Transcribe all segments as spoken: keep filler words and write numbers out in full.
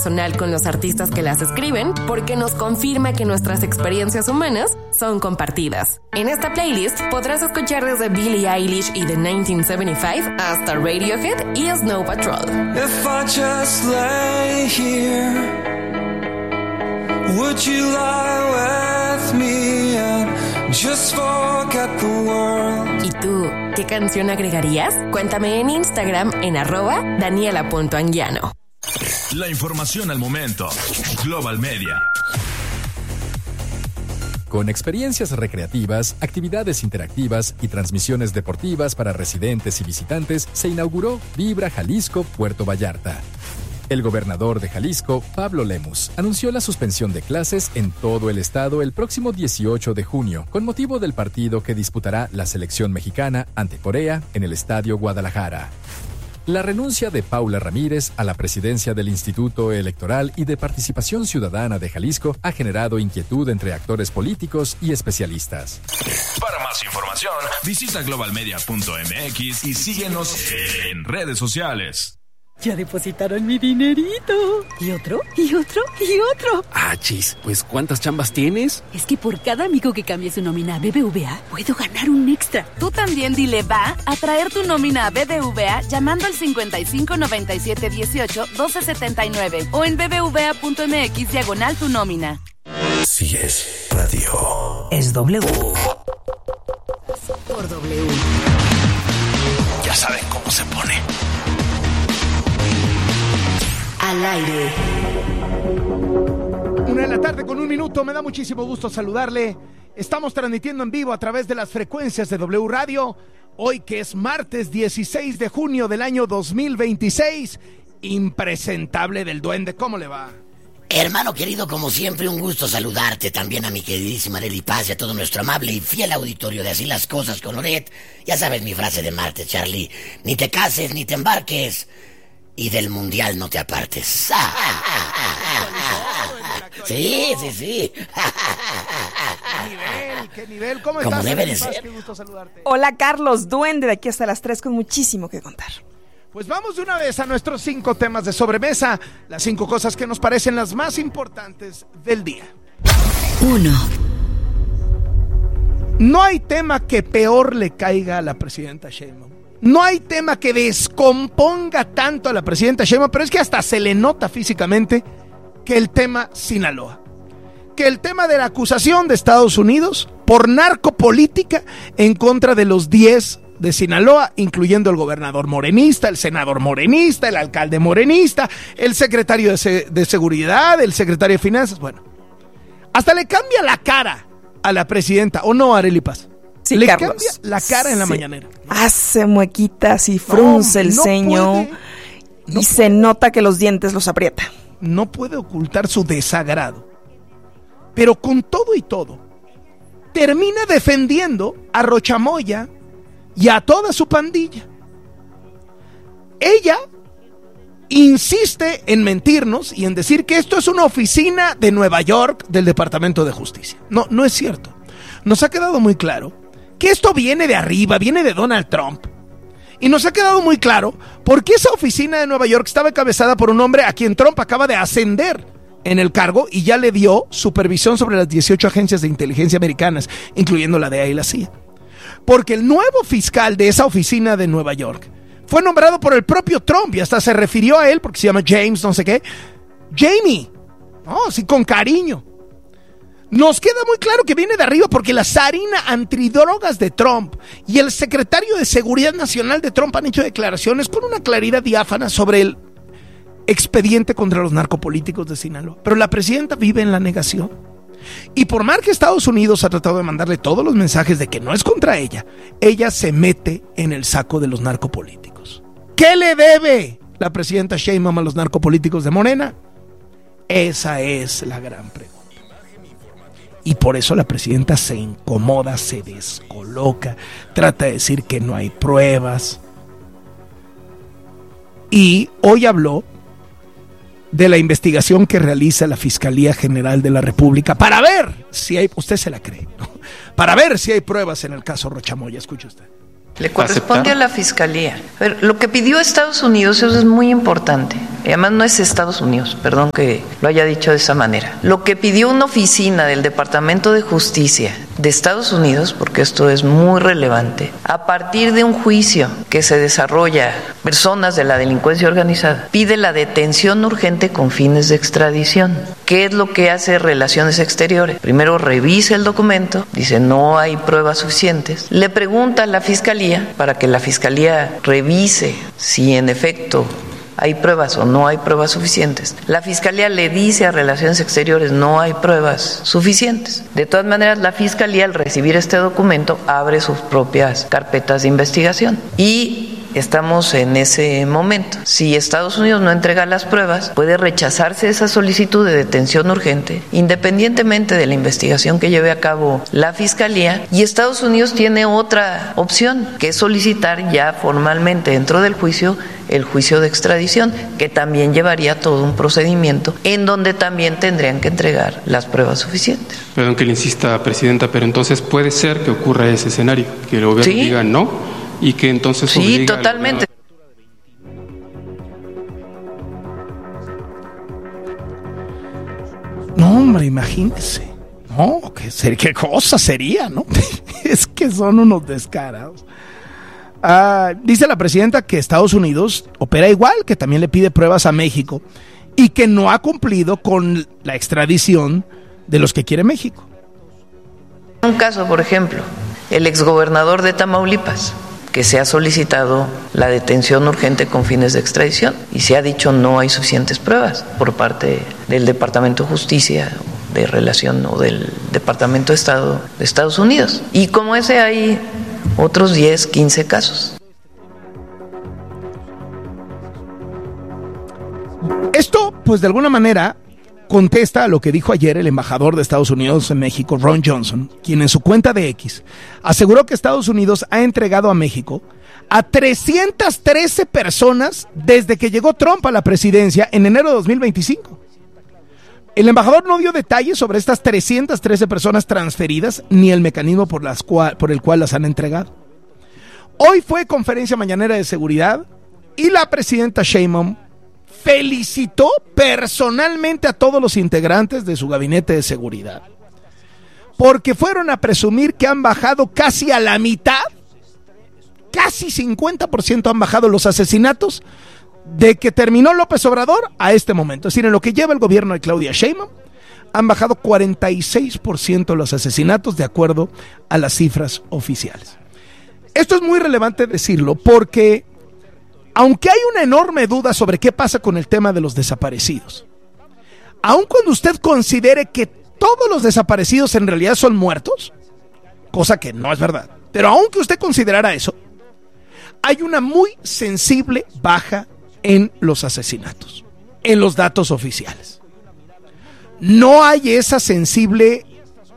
personal con los artistas que las escriben porque nos confirma que nuestras experiencias humanas son compartidas. En esta playlist podrás escuchar desde Billie Eilish y The nineteen seventy-five hasta Radiohead y Snow Patrol. If I just lay here, would you lie with me and just forget the world? ¿Y tú, qué canción agregarías? Cuéntame en Instagram en arroba daniela.anguiano. La información al momento. Global Media. Con experiencias recreativas, actividades interactivas y transmisiones deportivas para residentes y visitantes, se inauguró Vibra Jalisco Puerto Vallarta. El gobernador de Jalisco, Pablo Lemus, anunció la suspensión de clases en todo el estado el próximo dieciocho de junio, con motivo del partido que disputará la selección mexicana ante Corea en el Estadio Guadalajara. La renuncia de Paula Ramírez a la presidencia del Instituto Electoral y de Participación Ciudadana de Jalisco ha generado inquietud entre actores políticos y especialistas. Para más información, visita global media punto m x y síguenos en redes sociales. Ya depositaron mi dinerito. ¿Y otro? ¿Y otro? ¿Y otro? Ah, chis, pues ¿cuántas chambas tienes? Es que por cada amigo que cambie su nómina a B B V A, puedo ganar un extra. Tú también dile va a traer tu nómina a B B V A llamando al cincuenta y cinco noventa y siete dieciocho doce setenta y nueve o en bbva.mx diagonal tu nómina. Si es radio, es W. Por W. Ya saben cómo se pone. Al aire. Una de la tarde con un minuto, me da muchísimo gusto saludarle. Estamos transmitiendo en vivo a través de las frecuencias de W Radio. Hoy que es martes dieciséis de junio del año dos mil veintiséis. Impresentable del Duende, ¿cómo le va? Hermano querido, como siempre, un gusto saludarte. También a mi queridísima Nelly Paz y a todo nuestro amable y fiel auditorio de Así las Cosas con Loret. Ya sabes mi frase de martes, Charlie. Ni te cases, ni te embarques. Y del mundial no te apartes. Sí, sí, sí. ¿Qué nivel? ¿Qué nivel? ¿Cómo estás? Como debe de ser. Qué gusto saludarte. Hola, Carlos, Duende, de aquí hasta las tres con muchísimo que contar. Pues vamos de una vez a nuestros cinco temas de sobremesa. Las cinco cosas que nos parecen las más importantes del día. Uno. No hay tema que peor le caiga a la presidenta Sheinbaum. No hay tema que descomponga tanto a la presidenta Sheinbaum, pero es que hasta se le nota físicamente que el tema Sinaloa, que el tema de la acusación de Estados Unidos por narcopolítica en contra de los diez de Sinaloa, incluyendo el gobernador morenista, el senador morenista, el alcalde morenista, el secretario de, se- de seguridad, el secretario de finanzas, bueno, hasta le cambia la cara a la presidenta, ¿o no, Arely Paz? Sí, le Carlos. cambia la cara en la Sí. mañanera. Hace muequitas y frunce No, el no ceño puede, no y se nota que los dientes los aprieta. No puede ocultar su desagrado. Pero con todo y todo, termina defendiendo a Rochamoya y a toda su pandilla. Ella insiste en mentirnos y en decir que esto es una oficina de Nueva York del Departamento de Justicia. No, no es cierto. Nos ha quedado muy claro que esto viene de arriba, viene de Donald Trump. Y nos ha quedado muy claro por qué esa oficina de Nueva York estaba encabezada por un hombre a quien Trump acaba de ascender en el cargo y ya le dio supervisión sobre las dieciocho agencias de inteligencia americanas, incluyendo la D E A y la C I A. Porque el nuevo fiscal de esa oficina de Nueva York fue nombrado por el propio Trump y hasta se refirió a él porque se llama James, no sé qué. Jamie, no, sí, con cariño. Nos queda muy claro que viene de arriba porque la zarina antidrogas de Trump y el secretario de Seguridad Nacional de Trump han hecho declaraciones con una claridad diáfana sobre el expediente contra los narcopolíticos de Sinaloa. Pero la presidenta vive en la negación. Y por más que Estados Unidos ha tratado de mandarle todos los mensajes de que no es contra ella, ella se mete en el saco de los narcopolíticos. ¿Qué le debe la presidenta Sheinbaum a los narcopolíticos de Morena? Esa es la gran pregunta. Y por eso la presidenta se incomoda, se descoloca, trata de decir que no hay pruebas. Y hoy habló de la investigación que realiza la Fiscalía General de la República para ver si hay, usted se la cree, ¿no? Para ver si hay pruebas en el caso Rochamoya. Escuche usted. Le corresponde a la Fiscalía. Pero lo que pidió Estados Unidos, eso es muy importante. y además no es Estados Unidos, perdón que lo haya dicho de esa manera. Lo que pidió una oficina del Departamento de Justicia de Estados Unidos, porque esto es muy relevante, a partir de un juicio que se desarrolla personas de la delincuencia organizada, pide la detención urgente con fines de extradición. ¿Qué es lo que hace Relaciones Exteriores? Primero revisa el documento, dice no hay pruebas suficientes, le pregunta a la Fiscalía para que la Fiscalía revise si en efecto hay pruebas o no hay pruebas suficientes. La Fiscalía le dice a Relaciones Exteriores no hay pruebas suficientes. De todas maneras, la Fiscalía al recibir este documento abre sus propias carpetas de investigación y estamos en ese momento. Si Estados Unidos no entrega las pruebas, puede rechazarse esa solicitud de detención urgente, independientemente de la investigación que lleve a cabo la Fiscalía, y Estados Unidos tiene otra opción, que es solicitar ya formalmente dentro del juicio el juicio de extradición, que también llevaría todo un procedimiento en donde también tendrían que entregar las pruebas suficientes. Perdón que le insista, Presidenta, pero entonces puede ser que ocurra ese escenario, que el gobierno ¿Sí? diga no, y que entonces sí, totalmente. No, hombre, imagínese. No, ¿qué, ser, qué cosa sería, ¿no? Es que son unos descarados. Ah, dice la presidenta que Estados Unidos opera igual, que también le pide pruebas a México y que no ha cumplido con la extradición de los que quiere México. Un caso, por ejemplo, el exgobernador de Tamaulipas, que se ha solicitado la detención urgente con fines de extradición y se ha dicho no hay suficientes pruebas por parte del Departamento de Justicia de Relación o del Departamento de Estado de Estados Unidos. Y como ese hay otros diez, quince casos. Esto, pues de alguna manera, contesta a lo que dijo ayer el embajador de Estados Unidos en México, Ron Johnson, quien en su cuenta de X aseguró que Estados Unidos ha entregado a México a trescientas trece personas desde que llegó Trump a la presidencia en enero de dos mil veinticinco. El embajador no dio detalles sobre estas trescientas trece personas transferidas ni el mecanismo por, las cual, por el cual las han entregado. Hoy fue conferencia mañanera de seguridad y la presidenta Sheinbaum felicitó personalmente a todos los integrantes de su gabinete de seguridad, porque fueron a presumir que han bajado casi a la mitad, casi cincuenta por ciento han bajado los asesinatos de que terminó López Obrador a este momento. Es decir, en lo que lleva el gobierno de Claudia Sheinbaum, han bajado cuarenta y seis por ciento los asesinatos de acuerdo a las cifras oficiales. Esto es muy relevante decirlo porque, aunque hay una enorme duda sobre qué pasa con el tema de los desaparecidos, aun cuando usted considere que todos los desaparecidos en realidad son muertos, cosa que no es verdad, pero aunque usted considerara eso, hay una muy sensible baja en los asesinatos, en los datos oficiales. No hay esa sensible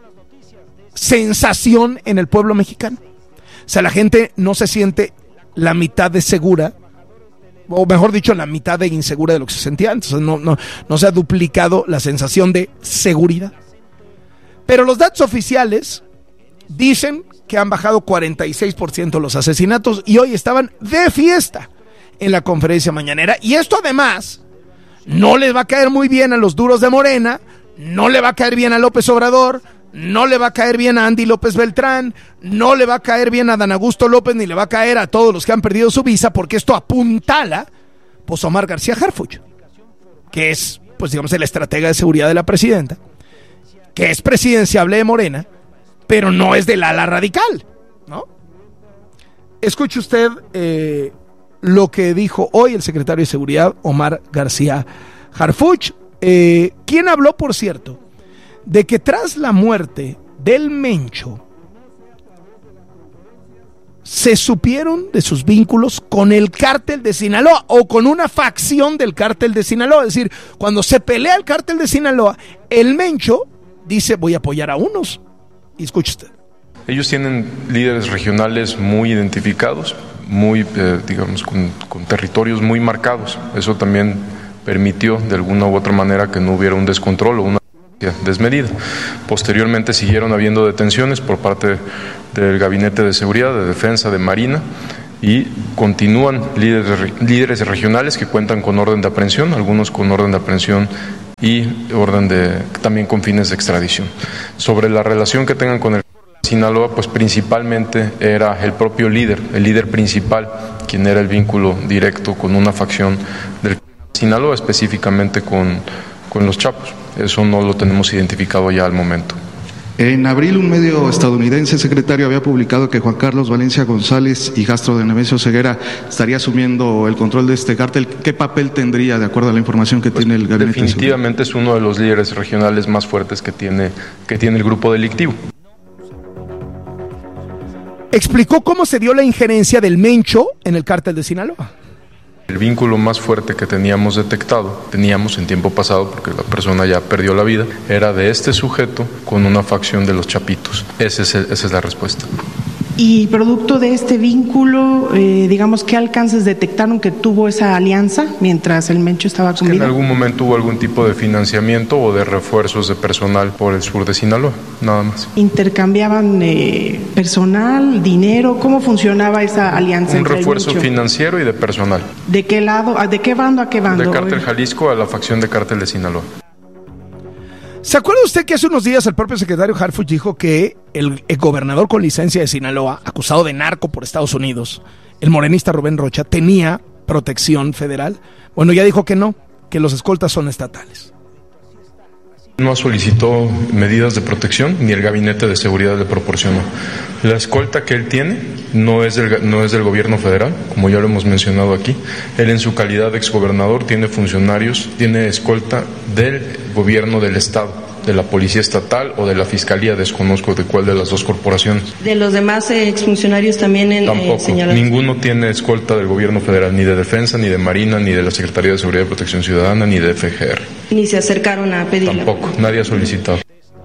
sensación en el pueblo mexicano. O sea, la gente no se siente la mitad de segura, o mejor dicho, la mitad de insegura de lo que se sentía antes. No, no, no se ha duplicado la sensación de seguridad. Pero los datos oficiales dicen que han bajado cuarenta y seis por ciento los asesinatos y hoy estaban de fiesta en la conferencia mañanera. Y esto además no les va a caer muy bien a los duros de Morena, no le va a caer bien a López Obrador, no le va a caer bien a Andy López Beltrán, no le va a caer bien a Dan Augusto López, ni le va a caer a todos los que han perdido su visa, porque esto apuntala pues Omar García Harfuch, que es, pues digamos, el estratega de seguridad de la presidenta, que es presidenciable de Morena, pero no es del ala radical, ¿no? Escuche usted eh, lo que dijo hoy el secretario de Seguridad, Omar García Harfuch, eh, quien habló, por cierto, de que tras la muerte del Mencho se supieron de sus vínculos con el cártel de Sinaloa o con una facción del cártel de Sinaloa. Es decir, cuando se pelea el cártel de Sinaloa, el Mencho dice voy a apoyar a unos. Y escuche usted. Ellos tienen líderes regionales muy identificados, muy, eh, digamos, con, con territorios muy marcados. Eso también permitió de alguna u otra manera que no hubiera un descontrol o una desmedida. Posteriormente siguieron habiendo detenciones por parte del Gabinete de Seguridad, de Defensa, de Marina, y continúan líderes, líderes regionales que cuentan con orden de aprehensión, algunos con orden de aprehensión y orden de también con fines de extradición. Sobre la relación que tengan con el Sinaloa, pues principalmente era el propio líder, el líder principal, quien era el vínculo directo con una facción del Sinaloa, específicamente con, con los Chapos. Eso no lo tenemos identificado ya al momento. En abril, un medio estadounidense, secretario, había publicado que Juan Carlos Valencia González, hijastro de Nemesio Ceguera, estaría asumiendo el control de este cártel. ¿Qué papel tendría, de acuerdo a la información que pues tiene el gabinete? Definitivamente es uno de los líderes regionales más fuertes que tiene, que tiene el grupo delictivo. Explicó cómo se dio la injerencia del Mencho en el cártel de Sinaloa. El vínculo más fuerte que teníamos detectado, teníamos en tiempo pasado, porque la persona ya perdió la vida, era de este sujeto con una facción de los Chapitos. Ese es el, esa es la respuesta. Y producto de este vínculo, eh, digamos, ¿qué alcances detectaron que tuvo esa alianza mientras el Mencho estaba con vida? En algún momento hubo algún tipo de financiamiento o de refuerzos de personal por el sur de Sinaloa, nada más. ¿Intercambiaban eh, personal, dinero? ¿Cómo funcionaba esa alianza? Un entre refuerzo el Mencho? financiero y de personal. ¿De qué lado? ¿De qué bando a qué bando? De Cártel Jalisco a la facción de Cártel de Sinaloa. ¿Se acuerda usted que hace unos días el propio secretario Harfuch dijo que el, el gobernador con licencia de Sinaloa, acusado de narco por Estados Unidos, el morenista Rubén Rocha, tenía protección federal? Bueno, ya dijo que no, que los escoltas son estatales. No solicitó medidas de protección, ni el gabinete de seguridad le proporcionó. La escolta que él tiene no es del, no es del gobierno federal, como ya lo hemos mencionado aquí. Él, en su calidad de exgobernador, tiene funcionarios, tiene escolta del gobierno del estado, de la policía estatal o de la fiscalía, desconozco de cuál de las dos corporaciones. ¿De los demás eh, exfuncionarios también en, Tampoco, eh, señalados? Ninguno tiene escolta del gobierno federal, ni de Defensa, ni de Marina, ni de la Secretaría de Seguridad y Protección Ciudadana, ni de F G R. Ni se acercaron a pedirla. Tampoco, nadie ha solicitado.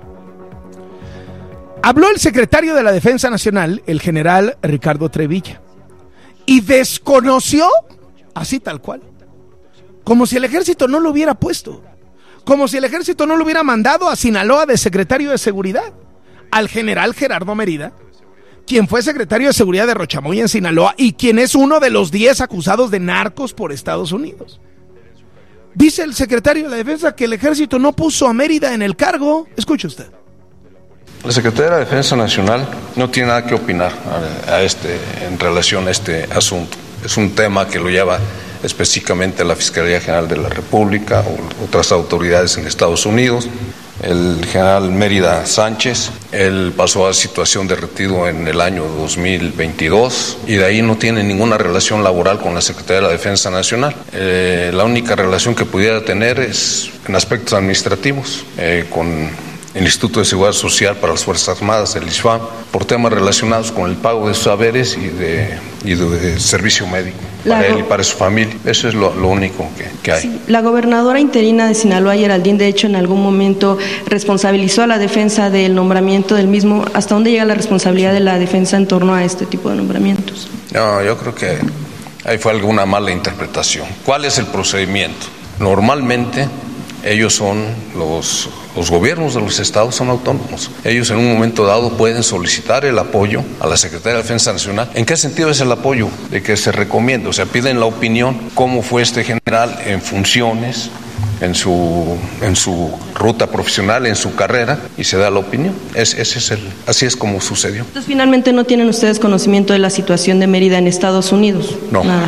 Habló el secretario de la Defensa Nacional, el general Ricardo Trevilla, y desconoció, así tal cual, como si el ejército no lo hubiera puesto, como si el ejército no lo hubiera mandado a Sinaloa de secretario de Seguridad, al general Gerardo Mérida, quien fue secretario de Seguridad de Rochamoy en Sinaloa y quien es uno de los diez acusados de narcos por Estados Unidos. Dice el secretario de la Defensa que el ejército no puso a Mérida en el cargo. Escuche usted. La Secretaría de la Defensa Nacional no tiene nada que opinar a, a este, en relación a este asunto. Es un tema que lo lleva específicamente la Fiscalía General de la República o otras autoridades en Estados Unidos. El general Mérida Sánchez, él pasó a situación de retiro en el año dos mil veintidós y de ahí no tiene ninguna relación laboral con la Secretaría de la Defensa Nacional. Eh, la única relación que pudiera tener es en aspectos administrativos, eh, con el Instituto de Seguridad Social para las Fuerzas Armadas, el I S F A M, por temas relacionados con el pago de sus haberes y de, y de, de servicio médico para la, él y para su familia. Eso es lo, lo único que, que hay. Sí, la gobernadora interina de Sinaloa, Geraldine, de hecho, en algún momento responsabilizó a la defensa del nombramiento del mismo. ¿Hasta dónde llega la responsabilidad de la defensa en torno a este tipo de nombramientos? No, yo creo que ahí fue alguna mala interpretación. ¿Cuál es el procedimiento? Normalmente ellos son los, los gobiernos de los estados son autónomos. Ellos en un momento dado pueden solicitar el apoyo a la Secretaría de Defensa Nacional. ¿En qué sentido es el apoyo? De que se recomienda, o sea, piden la opinión, cómo fue este general en funciones, en su, en su ruta profesional, en su carrera, y se da la opinión. Es, ese es el, así es como sucedió. Entonces, finalmente, ¿no tienen ustedes conocimiento de la situación de Mérida en Estados Unidos? No. Nada.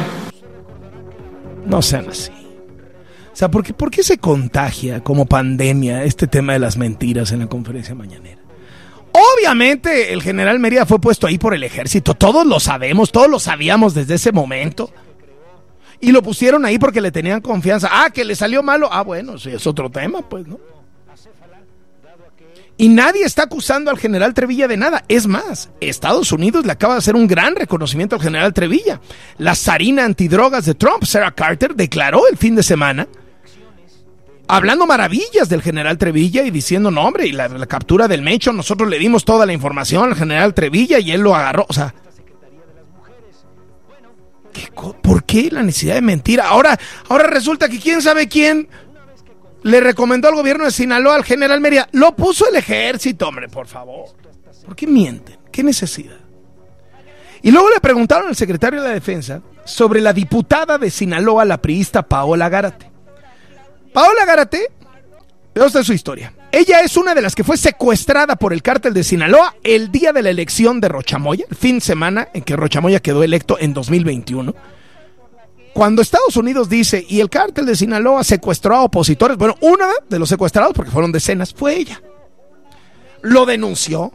No sean así. O sea, ¿por qué, ¿por qué se contagia como pandemia este tema de las mentiras en la conferencia mañanera? Obviamente el general Mérida fue puesto ahí por el ejército, todos lo sabemos, todos lo sabíamos desde ese momento. Y lo pusieron ahí porque le tenían confianza. Ah, que le salió malo. Ah, bueno, sí, es otro tema, pues, ¿no? Y nadie está acusando al general Trevilla de nada. Es más, Estados Unidos le acaba de hacer un gran reconocimiento al general Trevilla. La zarina antidrogas de Trump, Sarah Carter, declaró el fin de semana, hablando maravillas del general Trevilla y diciendo, no, hombre, y la, la captura del Mencho, nosotros le dimos toda la información al general Trevilla y él lo agarró. O sea, ¿qué, ¿por qué la necesidad de mentir? Ahora, ahora resulta que quién sabe quién le recomendó al gobierno de Sinaloa al general Mérida. Lo puso el ejército, hombre, por favor. ¿Por qué mienten? ¿Qué necesidad? Y luego le preguntaron al secretario de la Defensa sobre la diputada de Sinaloa, la priista Paola Gárate. Paola Gárate, vea usted su historia. Ella es una de las que fue secuestrada por el cártel de Sinaloa el día de la elección de Rochamoya, el fin de semana en que Rochamoya quedó electo en dos mil veintiuno. Cuando Estados Unidos dice, y el cártel de Sinaloa secuestró a opositores, bueno, una de los secuestrados, porque fueron decenas, fue ella. Lo denunció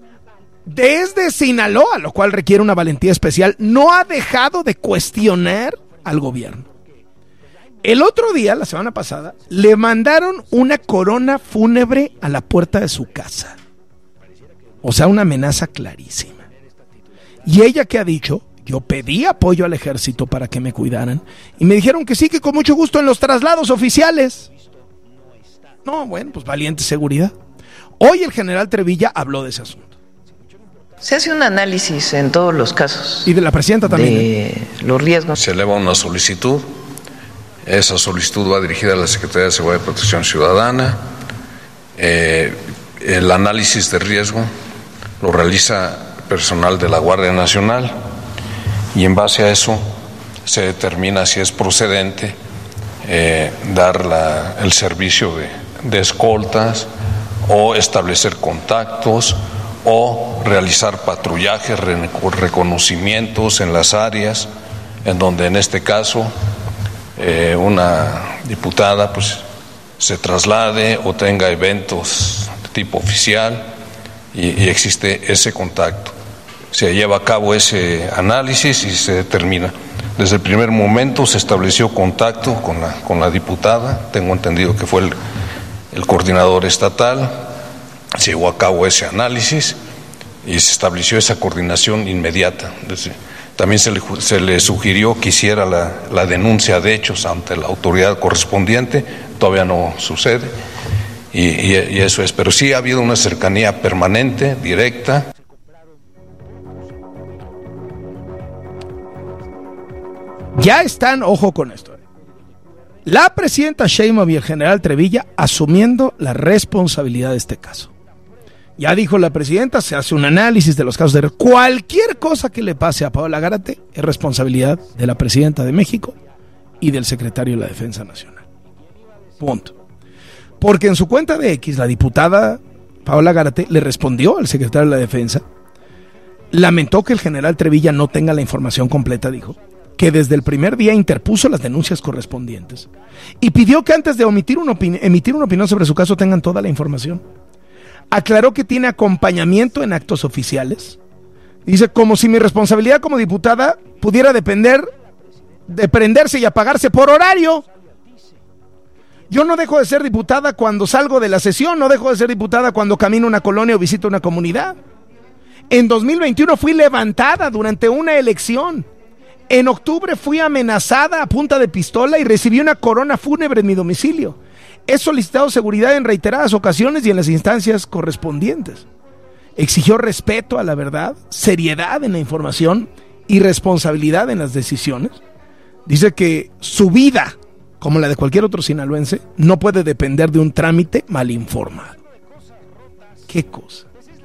desde Sinaloa, lo cual requiere una valentía especial. No ha dejado de cuestionar al gobierno. El otro día, la semana pasada, le mandaron una corona fúnebre a la puerta de su casa. O sea, una amenaza clarísima. Y ella, ¿qué ha dicho? Yo pedí apoyo al ejército para que me cuidaran y me dijeron que sí, que con mucho gusto en los traslados oficiales. No, bueno, pues valiente seguridad. Hoy el general Trevilla habló de ese asunto. Se hace un análisis en todos los casos. Y de la presidenta también. De ¿eh? los riesgos. Se eleva una solicitud. Esa solicitud va dirigida a la Secretaría de Seguridad y Protección Ciudadana. Eh, el análisis de riesgo lo realiza personal de la Guardia Nacional y en base a eso se determina si es procedente eh, dar la, el servicio de, de escoltas o establecer contactos o realizar patrullajes, reconocimientos en las áreas en donde en este caso eh, una diputada pues se traslade o tenga eventos de tipo oficial y, y existe ese contacto. Se lleva a cabo ese análisis y se determina. Desde el primer momento se estableció contacto con la, con la diputada, tengo entendido que fue el, el coordinador estatal. Se llevó a cabo ese análisis y se estableció esa coordinación inmediata. También se le, se le sugirió que hiciera la, la denuncia de hechos ante la autoridad correspondiente, todavía no sucede, y, y, y eso es. Pero sí ha habido una cercanía permanente, directa. Ya están, ojo con esto, la presidenta Sheinbaum y el general Trevilla asumiendo la responsabilidad de este caso. Ya dijo la presidenta, se hace un análisis de los casos de cualquier cosa que le pase a Paola Gárate es responsabilidad de la presidenta de México y del secretario de la Defensa Nacional. Punto. Porque en su cuenta de X, la diputada Paola Gárate le respondió al secretario de la Defensa, lamentó que el general Trevilla no tenga la información completa, dijo, que desde el primer día interpuso las denuncias correspondientes y pidió que antes de omitir una opin- emitir una opinión sobre su caso tengan toda la información. Aclaró que tiene acompañamiento en actos oficiales. Dice, como si mi responsabilidad como diputada pudiera depender, deprenderse y apagarse por horario. Yo no dejo de ser diputada cuando salgo de la sesión, no dejo de ser diputada cuando camino una colonia o visito una comunidad. En dos mil veintiuno fui levantada durante una elección. En octubre fui amenazada a punta de pistola y recibí una corona fúnebre en mi domicilio. He solicitado seguridad en reiteradas ocasiones y en las instancias correspondientes. Exigió respeto a la verdad, seriedad en la información y responsabilidad en las decisiones. Dice que su vida, como la de cualquier otro sinaloense, no puede depender de un trámite mal informado. ¿Qué cosa?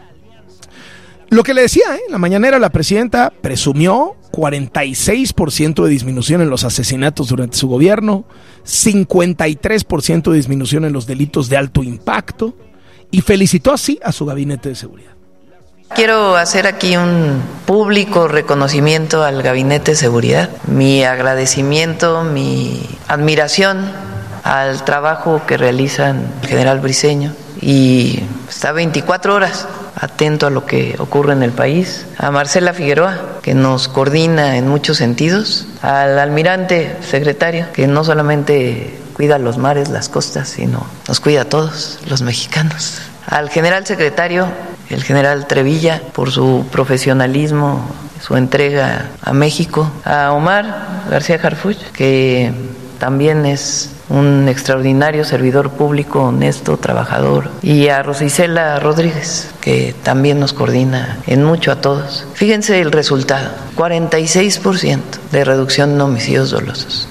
Lo que le decía, ¿eh? En la mañanera la presidenta presumió cuarenta y seis por ciento de disminución en los asesinatos durante su gobierno, cincuenta y tres por ciento de disminución en los delitos de alto impacto y felicitó así a su gabinete de seguridad. Quiero hacer aquí un público reconocimiento al Gabinete de Seguridad, mi agradecimiento, mi admiración al trabajo que realizan el general Briceño y está veinticuatro horas atento a lo que ocurre en el país, a Marcela Figueroa, que nos coordina en muchos sentidos, al almirante secretario, que no solamente cuida los mares, las costas, sino nos cuida a todos los mexicanos, al general secretario, el general Trevilla, por su profesionalismo, su entrega a México, a Omar García Harfuch, que también es un extraordinario servidor público, honesto, trabajador, y a Rosicela Rodríguez, que también nos coordina en mucho a todos. Fíjense el resultado, cuarenta y seis por ciento de reducción en homicidios dolosos.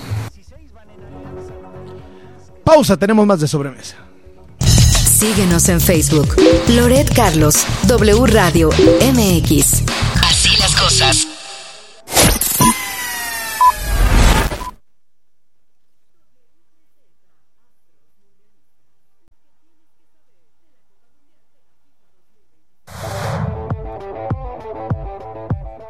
Pausa, tenemos más de Sobremesa. Síguenos en Facebook, Loret Carlos, W Radio M X. Así las cosas.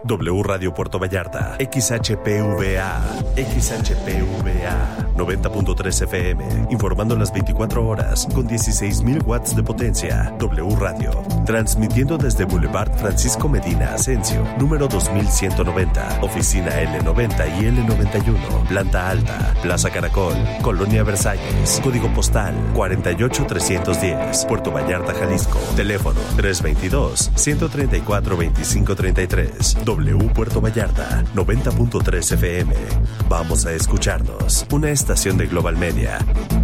W Radio Puerto Vallarta, X H P V A, X H P V A, noventa punto tres F M, informando las veinticuatro horas con dieciséis mil watts de potencia. W Radio, transmitiendo desde Boulevard Francisco Medina Asensio, número dos mil ciento noventa, oficina L noventa y L noventa y uno, planta alta, Plaza Caracol, Colonia Versalles, código postal cuarenta y ocho trescientos diez, Puerto Vallarta, Jalisco, teléfono tres veintidós, ciento treinta y cuatro, veinticinco treinta y tres. W Puerto Vallarta, noventa punto tres F M. Vamos a escucharnos. Una estación de Global Media.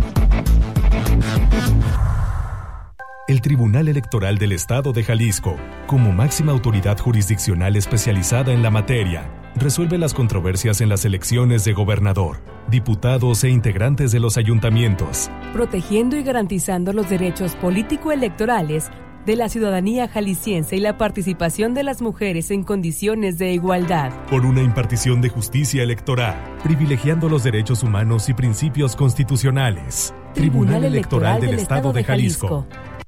El Tribunal Electoral del Estado de Jalisco, como máxima autoridad jurisdiccional especializada en la materia, resuelve las controversias en las elecciones de gobernador, diputados e integrantes de los ayuntamientos, protegiendo y garantizando los derechos político-electorales de la ciudadanía jalisciense y la participación de las mujeres en condiciones de igualdad. Por una impartición de justicia electoral, privilegiando los derechos humanos y principios constitucionales. Tribunal Electoral del Estado de Jalisco.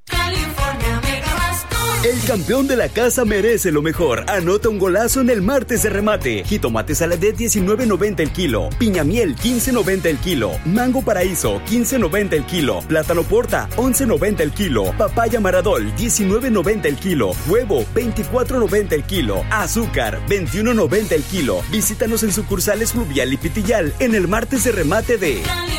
El campeón de la casa merece lo mejor. Anota un golazo en el martes de remate. Jitomate Saladet diecinueve noventa el kilo. Piña miel quince noventa el kilo. Mango paraíso quince noventa el kilo. Plátano porta once noventa el kilo. Papaya maradol diecinueve noventa el kilo. Huevo veinticuatro noventa el kilo. Azúcar veintiuno noventa el kilo. Visítanos en sucursales Fluvial y Pitillal en el martes de remate de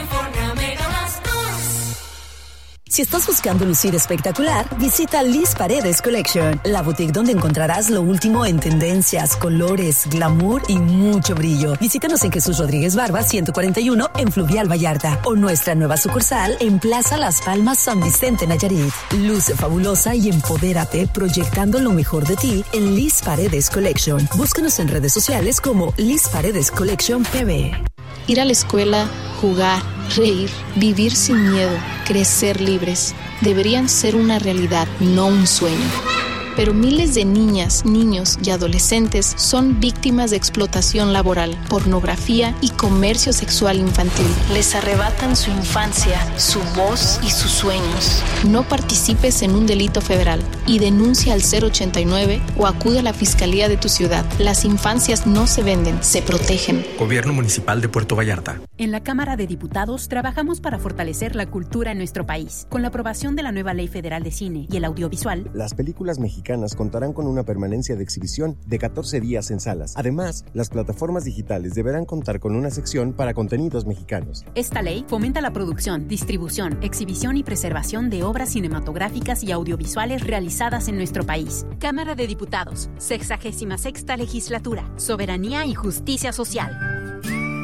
Si estás buscando lucir espectacular, visita Liz Paredes Collection, la boutique donde encontrarás lo último en tendencias, colores, glamour y mucho brillo. Visítanos en Jesús Rodríguez Barba ciento cuarenta y uno en Fluvial Vallarta o nuestra nueva sucursal en Plaza Las Palmas San Vicente Nayarit. Luce fabulosa y empodérate proyectando lo mejor de ti en Liz Paredes Collection. Búscanos en redes sociales como Liz Paredes Collection P B. Ir a la escuela, jugar, reír, vivir sin miedo, crecer libres, deberían ser una realidad, no un sueño. Pero miles de niñas, niños y adolescentes son víctimas de explotación laboral, pornografía y comercio sexual infantil. Les arrebatan su infancia, su voz y sus sueños. No participes en un delito federal y denuncia al cero ochenta y nueve o acude a la fiscalía de tu ciudad. Las infancias no se venden, se protegen. Gobierno Municipal de Puerto Vallarta. En la Cámara de Diputados trabajamos para fortalecer la cultura en nuestro país. Con la aprobación de la nueva Ley Federal de Cine y el Audiovisual, las películas mexicanas contarán con una permanencia de exhibición de catorce días en salas. Además, las plataformas digitales deberán contar con una sección para contenidos mexicanos. Esta ley fomenta la producción, distribución, exhibición y preservación de obras cinematográficas y audiovisuales realizadas en nuestro país. Cámara de Diputados, sexagésima sexta legislatura, soberanía y justicia social.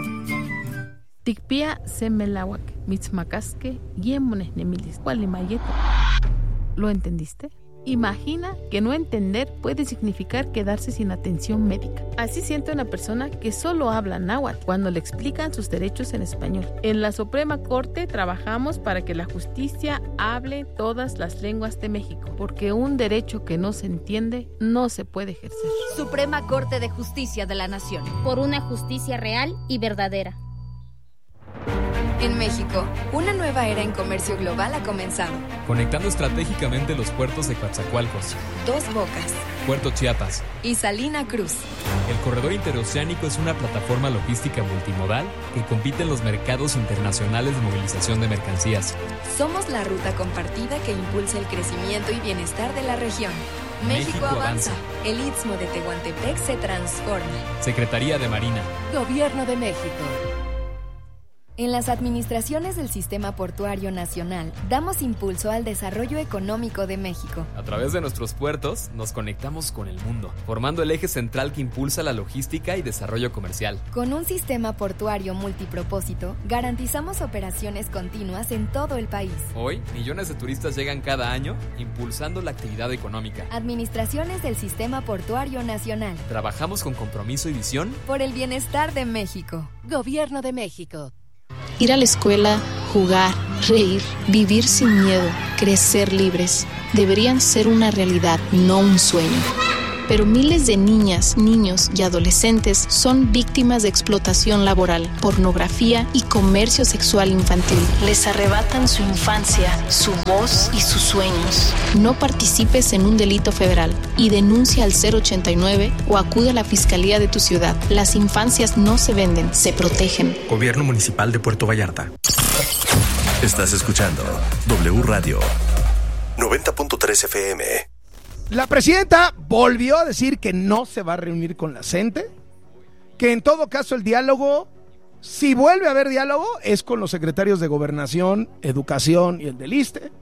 Tikpia semelawak, mitzmacasque, yemones nemilis, cualimayeto. ¿Lo entendiste? Imagina que no entender puede significar quedarse sin atención médica. Así siente una persona que solo habla náhuatl cuando le explican sus derechos en español. En la Suprema Corte trabajamos para que la justicia hable todas las lenguas de México, porque un derecho que no se entiende no se puede ejercer. Suprema Corte de Justicia de la Nación. Por una justicia real y verdadera. En México, una nueva era en comercio global ha comenzado. Conectando estratégicamente los puertos de Coatzacoalcos, Dos Bocas, Puerto Chiapas y Salina Cruz. El corredor interoceánico es una plataforma logística multimodal que compite en los mercados internacionales de movilización de mercancías. Somos la ruta compartida que impulsa el crecimiento y bienestar de la región. México, México avanza. avanza. El Istmo de Tehuantepec se transforma. Secretaría de Marina. Gobierno de México. En las administraciones del Sistema Portuario Nacional, damos impulso al desarrollo económico de México. A través de nuestros puertos, nos conectamos con el mundo, formando el eje central que impulsa la logística y desarrollo comercial. Con un sistema portuario multipropósito, garantizamos operaciones continuas en todo el país. Hoy, millones de turistas llegan cada año, impulsando la actividad económica. Administraciones del Sistema Portuario Nacional. Trabajamos con compromiso y visión por el bienestar de México. Gobierno de México. Ir a la escuela, jugar, reír, vivir sin miedo, crecer libres, deberían ser una realidad, no un sueño. pero miles de niñas, niños y adolescentes son víctimas de explotación laboral, pornografía y comercio sexual infantil. Les arrebatan su infancia, su voz y sus sueños. No participes en un delito federal y denuncia al cero ochenta y nueve o acude a la fiscalía de tu ciudad. Las infancias no se venden, se protegen. Gobierno Municipal de Puerto Vallarta. Estás escuchando W Radio noventa punto tres F M. La presidenta volvió a decir que no se va a reunir con la CENTE, que en todo caso el diálogo, si vuelve a haber diálogo, es con los secretarios de Gobernación, Educación y el del ISSSTE,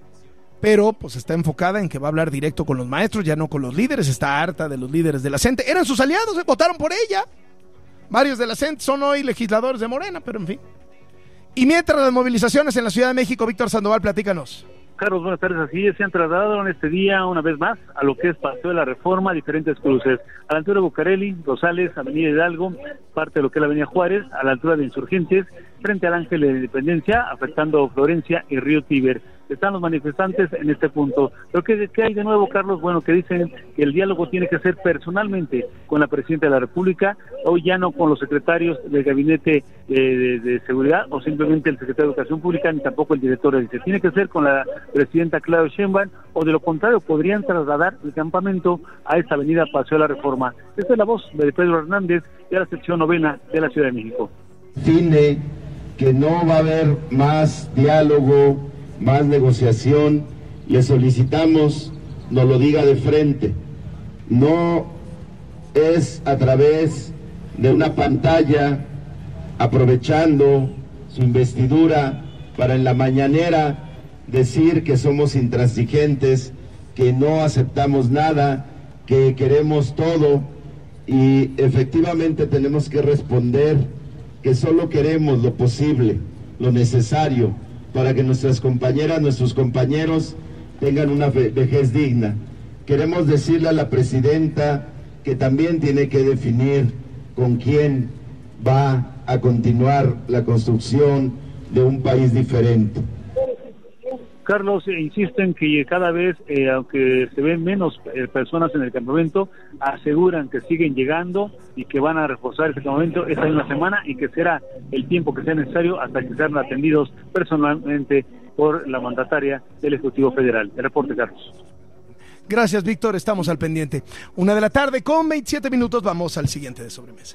pero pues está enfocada en que va a hablar directo con los maestros, ya no con los líderes. Está harta de los líderes de la CENTE. Eran sus aliados, eh, votaron por ella. Varios de la CENTE son hoy legisladores de Morena, pero en fin. Y mientras las movilizaciones en la Ciudad de México, Víctor Sandoval, platícanos. Carlos, buenas tardes. Así es, se han trasladado en este día una vez más a lo que es Paseo de la Reforma, diferentes cruces. A la altura de Bucareli, Rosales, Avenida Hidalgo, parte de lo que es la Avenida Juárez, a la altura de Insurgentes, frente al Ángel de la Independencia, afectando Florencia y Río Tíber. Están los manifestantes en este punto. Pero ¿qué, qué hay de nuevo, Carlos? Bueno, que dicen que el diálogo tiene que ser personalmente con la Presidenta de la República, hoy ya no con los secretarios del Gabinete de, de, de Seguridad o simplemente el Secretario de Educación Pública, ni tampoco el director. Dice, tiene que ser con la Presidenta Claudia Sheinbaum, o de lo contrario podrían trasladar el campamento a esta avenida Paseo de la Reforma. Esta es la voz de Pedro Hernández de la sección novena de la Ciudad de México. Define que no va a haber más diálogo, más negociación. Le solicitamos nos lo diga de frente. No es a través de una pantalla, aprovechando su investidura para en la mañanera decir que somos intransigentes, que no aceptamos nada, que queremos todo, y efectivamente tenemos que responder que solo queremos lo posible, lo necesario, para que nuestras compañeras, nuestros compañeros tengan una vejez digna. Queremos decirle a la presidenta que también tiene que definir con quién va a continuar la construcción de un país diferente. Carlos, eh, insisten que cada vez, eh, aunque se ven menos eh, personas en el campamento, aseguran que siguen llegando y que van a reforzar ese campamento esta misma semana y que será el tiempo que sea necesario hasta que sean atendidos personalmente por la mandataria del Ejecutivo Federal. El reporte, Carlos. Gracias, Víctor. Estamos al pendiente. Una de la tarde con veintisiete minutos. Vamos al siguiente de sobremesa.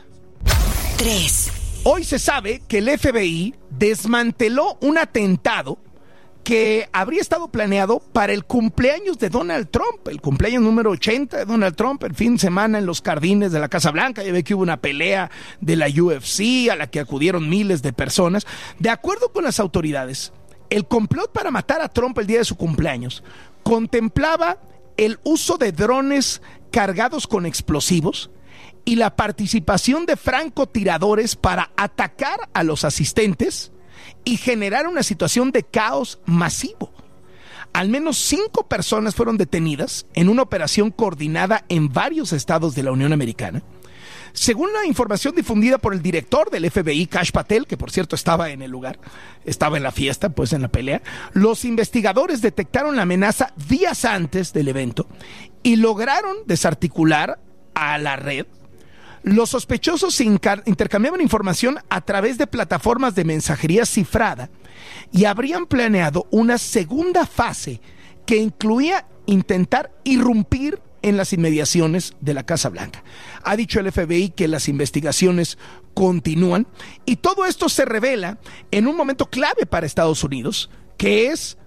tres. Hoy se sabe que el F B I desmanteló un atentado que habría estado planeado para el cumpleaños de Donald Trump, el cumpleaños número ochenta de Donald Trump, el fin de semana en los jardines de la Casa Blanca. Ya ve que hubo una pelea de la U F C a la que acudieron miles de personas. De acuerdo con las autoridades, el complot para matar a Trump el día de su cumpleaños contemplaba el uso de drones cargados con explosivos y la participación de francotiradores para atacar a los asistentes y generar una situación de caos masivo. Al menos cinco personas fueron detenidas en una operación coordinada en varios estados de la Unión Americana. Según la información difundida por el director del F B I, Kash Patel, que por cierto estaba en el lugar, estaba en la fiesta, pues en la pelea, los investigadores detectaron la amenaza días antes del evento y lograron desarticular a la red. Los sospechosos intercambiaban información a través de plataformas de mensajería cifrada y habrían planeado una segunda fase que incluía intentar irrumpir en las inmediaciones de la Casa Blanca. Ha dicho el F B I que las investigaciones continúan y todo esto se revela en un momento clave para Estados Unidos, que es